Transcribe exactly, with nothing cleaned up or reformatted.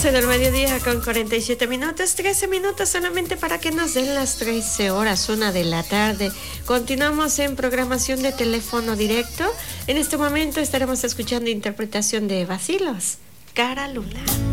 doce del mediodía con cuarenta y siete minutos, trece minutos solamente para que nos den las trece horas, una de la tarde. Continuamos en programación de teléfono directo. En este momento estaremos escuchando interpretación de Vacilos, Cara Luna.